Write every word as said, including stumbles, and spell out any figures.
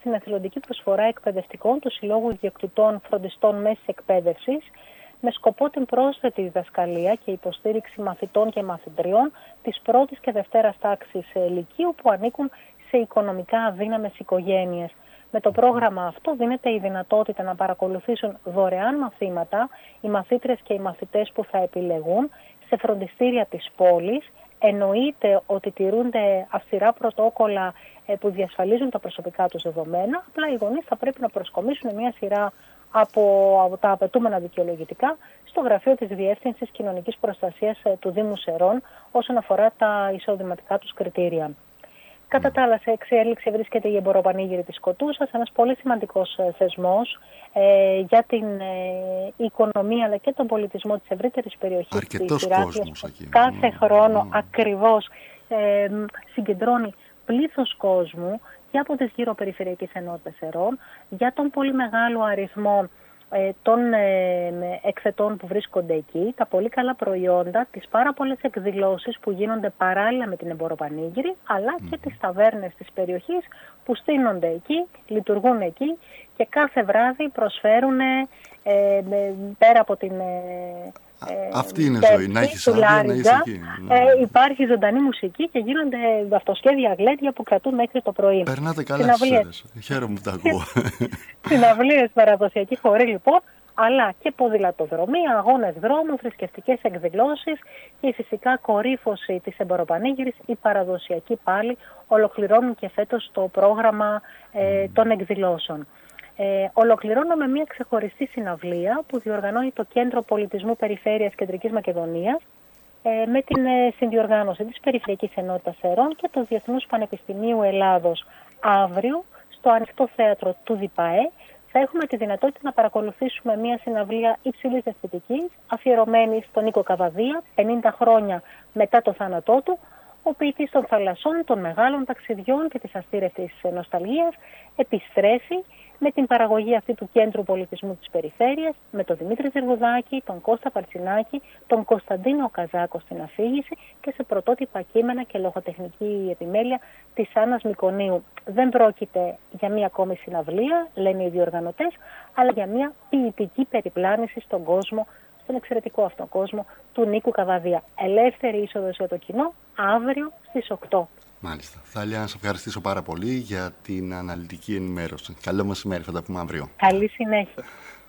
στην εθελοντική προσφορά εκπαιδευτικών του Συλλόγου Ιδιοκτητών Φροντιστών Μέσης Εκπαίδευσης, με σκοπό την πρόσθετη διδασκαλία και υποστήριξη μαθητών και μαθητριών της πρώτης και δευτέρας τάξης λυκείου που ανήκουν σε οικονομικά αδύναμες οικογένειες. Με το πρόγραμμα αυτό δίνεται η δυνατότητα να παρακολουθήσουν δωρεάν μαθήματα οι μαθήτρες και οι μαθητές που θα επιλεγούν σε φροντιστήρια της πόλης. Εννοείται ότι τηρούνται αυστηρά πρωτόκολλα που διασφαλίζουν τα προσωπικά τους δεδομένα, απλά οι γονείς θα πρέπει να προσκομίσουν μια σειρά από τα απαιτούμενα δικαιολογητικά στο γραφείο της Διεύθυνσης Κοινωνικής Προστασίας του Δήμου Σερών όσον αφορά τα εισοδηματικά τους κριτήρια. Κατά τα άλλα, σε εξέλιξη βρίσκεται η Εμποροπανήγυρη της Κοτούσας, ένας πολύ σημαντικός θεσμός ε, για την ε, οικονομία αλλά και τον πολιτισμό της ευρύτερης περιοχής Αρκετός της Ηράκλειας. κόσμος Κάθε mm. χρόνο mm. ακριβώς ε, συγκεντρώνει πλήθος κόσμου και από τις γύρω περιφερειακές ενότητες Σερών, για τον πολύ μεγάλο αριθμό ε, των ε, εκθετών που βρίσκονται εκεί, τα πολύ καλά προϊόντα, τις πάρα πολλές εκδηλώσεις που γίνονται παράλληλα με την Εμποροπανήγυρη, αλλά mm. και τις ταβέρνες της περιοχής που στείνονται εκεί, λειτουργούν εκεί και κάθε βράδυ προσφέρουν ε, ε, πέρα από την... Ε, Ε, Αυτή είναι η ζωή, να έχεις άδεια, να είσαι εκεί. Ε, υπάρχει ζωντανή μουσική και γίνονται αυτοσχέδια γλέντια που κρατούν μέχρι το πρωί. Περνάτε καλά στις ώρες. Χαίρομαι που τα ακούω. Συναυλίες, παραδοσιακή χορή λοιπόν, αλλά και ποδηλατοδρομία, αγώνες δρόμου, θρησκευτικές εκδηλώσεις και φυσικά κορύφωση της Εμποροπανήγυρης, η παραδοσιακή πάλι, ολοκληρώνουν και φέτος το πρόγραμμα ε, των εκδηλώσεων. Ε, ολοκληρώνω με μια ξεχωριστή συναυλία που διοργανώνει το Κέντρο Πολιτισμού Περιφέρειας Κεντρικής Μακεδονίας ε, με την ε, συνδιοργάνωση της Περιφερειακής Ενότητας Σερών και του Διεθνούς Πανεπιστημίου Ελλάδος. Αύριο στο ανοιχτό θέατρο του ΔΙΠΑΕ θα έχουμε τη δυνατότητα να παρακολουθήσουμε μια συναυλία υψηλής αισθητικής αφιερωμένη στον Νίκο Καβαδία πενήντα χρόνια μετά το θάνατό του. Ο ποιητής των θαλασσών, των μεγάλων ταξιδιών και της αστήρευτης νοσταλγίας επιστρέφει με την παραγωγή αυτή του Κέντρου Πολιτισμού της Περιφέρειας, με τον Δημήτρη Ζεργουδάκη, τον Κώστα Παρτσινάκη, τον Κωνσταντίνο Καζάκο στην αφήγηση και σε πρωτότυπα κείμενα και λογοτεχνική επιμέλεια της Άννας Μικονίου. Δεν πρόκειται για μία ακόμη συναυλία, λένε οι διοργανωτές, αλλά για μία ποιητική περιπλάνηση στον κόσμο, στον εξαιρετικό αυτόν κόσμο του Νίκου Καβαδία. Ελεύθερη είσοδος για το κοινό αύριο στις οκτώ. Μάλιστα. Θάλια, να σας ευχαριστήσω πάρα πολύ για την αναλυτική ενημέρωση. Καλό μεσημέρι, θα τα πούμε αύριο. Καλή συνέχεια.